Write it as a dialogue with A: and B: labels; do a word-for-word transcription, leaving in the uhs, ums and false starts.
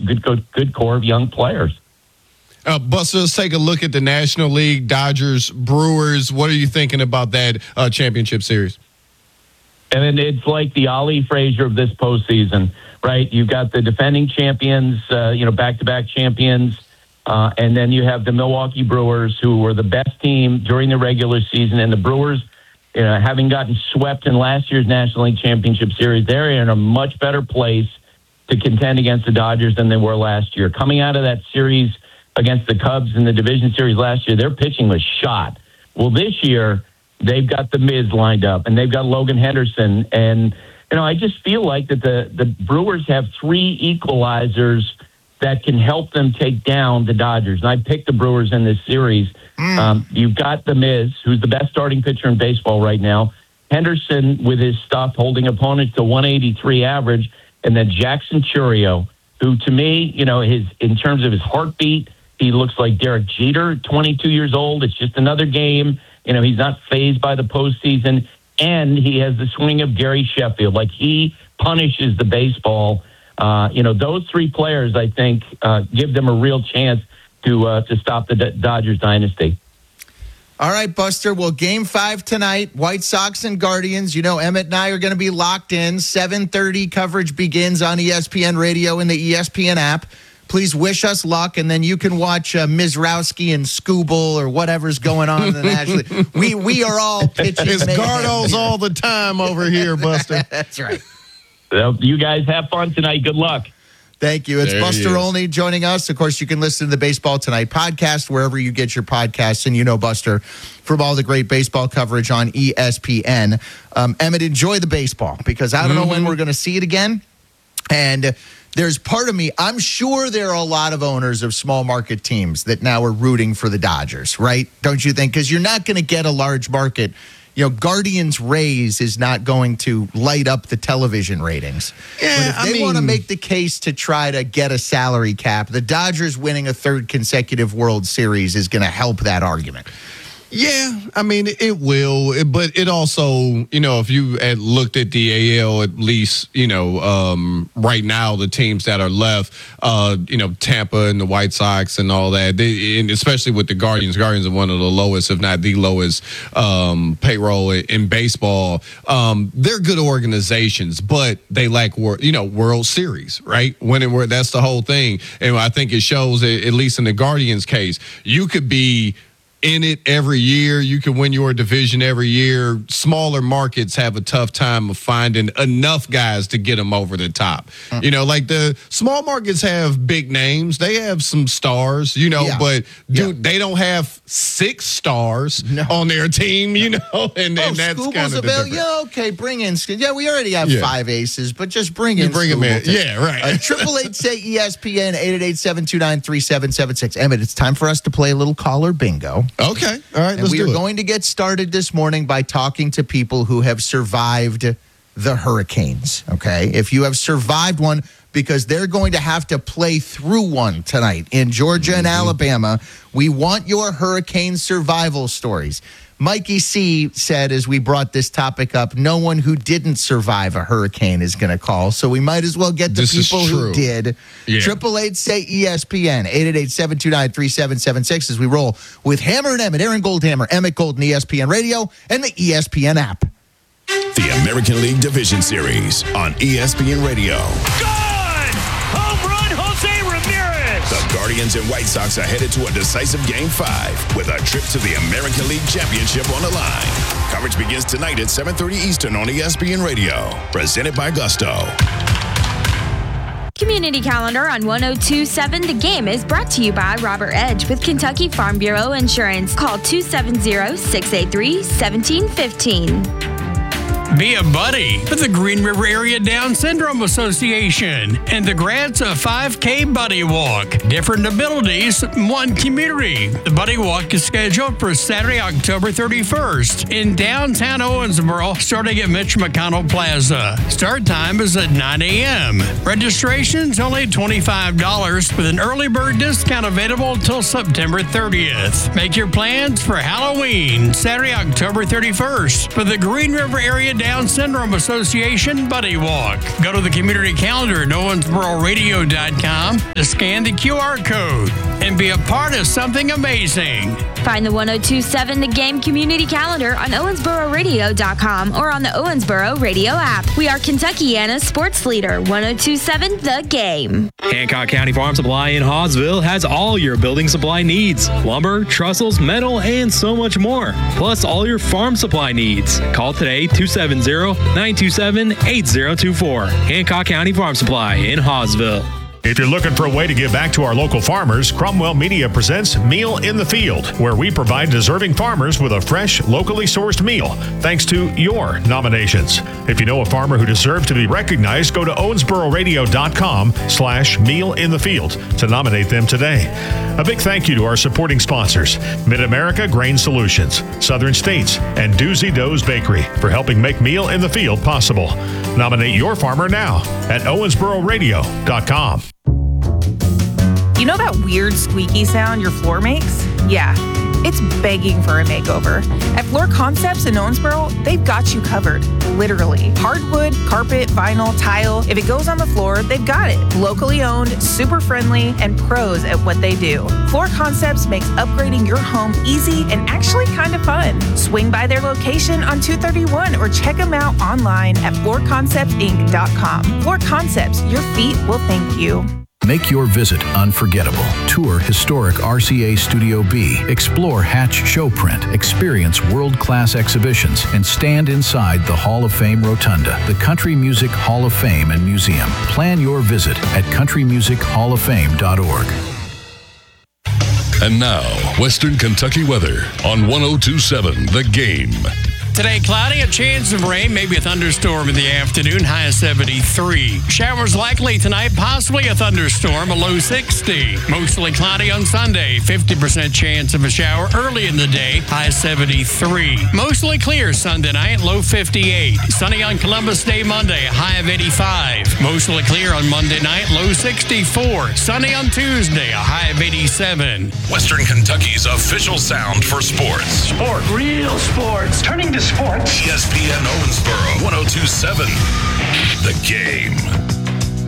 A: good, good, good core of young players.
B: Uh, Buster, let's take a look at the National League, Dodgers, Brewers. What are you thinking about that uh, championship series?
A: And it's like the Ollie Frazier of this postseason, right? You've got the defending champions, uh, you know, back-to-back champions, uh, and then you have the Milwaukee Brewers, who were the best team during the regular season. And the Brewers, you know, having gotten swept in last year's National League Championship Series, they're in a much better place to contend against the Dodgers than they were last year. Coming out of that series against the Cubs in the division series last year, their pitching was shot. Well, this year, they've got the Miz lined up, and they've got Logan Henderson. And, you know, I just feel like that the, the Brewers have three equalizers that can help them take down the Dodgers. And I picked the Brewers in this series. Mm. Um, you've got the Miz, who's the best starting pitcher in baseball right now. Henderson, with his stuff, holding opponents to one eighty-three average. And then Jackson Chourio, who to me, you know, his in terms of his heartbeat, he looks like Derek Jeter, twenty-two years old. It's just another game. You know, he's not fazed by the postseason. And he has the swing of Gary Sheffield. Like, he punishes the baseball. Uh, you know, those three players, I think, uh, give them a real chance to uh, to stop the D- Dodgers dynasty.
C: All right, Buster. Well, game five tonight, White Sox and Guardians. You know, Emmett and I are going to be locked in. seven thirty coverage begins on E S P N Radio and the E S P N app. Please wish us luck, and then you can watch uh, Mizrowski and Scooble or whatever's going on in the National League. We, we are all pitching.
B: It's Gardos all the time over here, Buster.
C: That's right.
A: So you guys have fun tonight. Good luck.
C: Thank you. It's
B: There
C: Buster Olney joining us. Of course, you can listen to the Baseball Tonight podcast wherever you get your podcasts. And you know Buster from all the great baseball coverage on E S P N. Um, Emmett, enjoy the baseball, because I don't mm-hmm. know when we're going to see it again. And there's part of me, I'm sure there are a lot of owners of small market teams that now are rooting for the Dodgers, right? Don't you think? Because you're not going to get a large market. You know, Guardians Rays is not going to light up the television ratings.
B: Yeah,
C: but if they
B: I
C: want to
B: mean,
C: make the case to try to get a salary cap, the Dodgers winning a third consecutive World Series is going to help that argument.
B: Yeah, I mean, it will, but it also, you know, if you had looked at the A L, at least, you know, um, right now, the teams that are left, uh, you know, Tampa and the White Sox and all that, they, and especially with the Guardians, Guardians are one of the lowest, if not the lowest, um, payroll in baseball. Um, they're good organizations, but they lack, you know, World Series, right? Winning, that's the whole thing. And I think it shows, at least in the Guardians case, you could be in it every year. You can win your division every year. Smaller markets have a tough time of finding enough guys to get them over the top. Mm. You know, like the small markets have big names. They have some stars, you know, yeah. but dude, yeah. they don't have six stars no. on their team, you know, and,
C: oh,
B: and that's kind of the difference.
C: Yeah, okay, bring in. Yeah, we already have yeah. five aces, but just bring in.
B: You bring them in. Yeah, right.
C: Triple eight say E S P N eight eight eight seven two nine three seven seven six. Emmett, it's time for us to play a little caller bingo.
B: Okay. All right.
C: And
B: let's
C: we
B: do
C: are
B: it.
C: going to get started this morning by talking to people who have survived the hurricanes. Okay. If you have survived one, because they're going to have to play through one tonight in Georgia mm-hmm. and Alabama. We want your hurricane survival stories. Mikey C. said, as we brought this topic up, no one who didn't survive a hurricane is going to call. So we might as well get the
B: this
C: people who did. Triple eight say E S P N eight eight eight seven two nine three seven seven six as we roll with Hammer and Emmett, Aaron Goldhammer, Emmett Golden, E S P N Radio, and the E S P N app.
D: The American League Division Series on E S P N Radio.
E: Good! Home run, Jose Ramirez!
D: The Guardians and White Sox are headed to a decisive Game five with a trip to the American League Championship on the line. Coverage begins tonight at seven thirty Eastern on E S P N Radio. Presented by Gusto.
F: Community Calendar on one oh two point seven The Game is brought to you by Robert Edge with Kentucky Farm Bureau Insurance. Call two seven zero, six eight three, one seven one five.
E: Be a buddy with the Green River Area Down Syndrome Association and the grants of five K Buddy Walk. Different abilities, one community. The Buddy Walk is scheduled for Saturday, October thirty-first in downtown Owensboro, starting at Mitch McConnell Plaza. Start time is at nine a.m. Registration's only twenty-five dollars with an early bird discount available until September thirtieth. Make your plans for Halloween, Saturday, October thirty-first for the Green River Area Down Syndrome Association Buddy Walk. Go to the community calendar at owensboro radio dot com to scan the Q R code and be a part of something amazing.
F: Find the one oh two point seven The Game community calendar on owensboro radio dot com or on the Owensboro Radio app. We are Kentuckiana's sports leader, one oh two point seven The Game.
G: Hancock County Farm Supply in Hawesville has all your building supply needs. Lumber, trestles, metal, and so much more. Plus all your farm supply needs. Call today two seven zero, nine two seven, eight zero two four. Hancock County Farm Supply in Hawesville.
H: If you're looking for a way to give back to our local farmers, Cromwell Media presents Meal in the Field, where we provide deserving farmers with a fresh, locally sourced meal, thanks to your nominations. If you know a farmer who deserves to be recognized, go to owensboro radio dot com slash meal in the field to nominate them today. A big thank you to our supporting sponsors, Mid-America Grain Solutions, Southern States, and Doozy Doe's Bakery for helping make Meal in the Field possible. Nominate your farmer now at owensboro radio dot com.
I: You know that weird squeaky sound your floor makes? Yeah, it's begging for a makeover. At Floor Concepts in Owensboro, they've got you covered, literally. Hardwood, carpet, vinyl, tile, if it goes on the floor, they've got it. Locally owned, super friendly, and pros at what they do. Floor Concepts makes upgrading your home easy and actually kind of fun. Swing by their location on two thirty-one or check them out online at floor concepts inc dot com. Floor Concepts, your feet will thank you.
J: Make your visit unforgettable. Tour historic R C A Studio B. Explore Hatch Showprint. Experience world-class exhibitions and stand inside the Hall of Fame Rotunda, the Country Music Hall of Fame and Museum. Plan your visit at country music hall of fame dot org.
K: And now, Western Kentucky weather on one oh two point seven The Game.
E: Today, cloudy, a chance of rain, maybe a thunderstorm in the afternoon, high of seventy-three. Showers likely tonight, possibly a thunderstorm, a low sixty. Mostly cloudy on Sunday, fifty percent chance of a shower early in the day, high seventy-three. Mostly clear Sunday night, low fifty-eight. Sunny on Columbus Day Monday, high of eighty-five. Mostly clear on Monday night, low sixty-four. Sunny on Tuesday, a high of eighty-seven.
K: Western Kentucky's official sound for sports.
L: Sport, real sports, turning to sports.
K: E S P N Owensboro, one oh two point seven The Game.